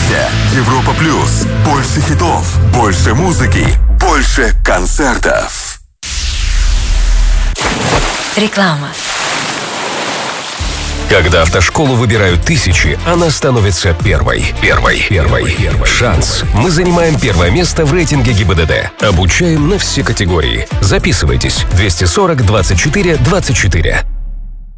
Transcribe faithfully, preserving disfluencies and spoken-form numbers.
Радуйся! Европа Плюс. Больше хитов, больше музыки, больше концертов. Реклама. Когда автошколу выбирают тысячи, она становится первой. Первой. Первой. Первой. Шанс. Мы занимаем первое место в рейтинге ГИБДД. Обучаем на все категории. Записывайтесь. двести сорок двадцать четыре двадцать четыре.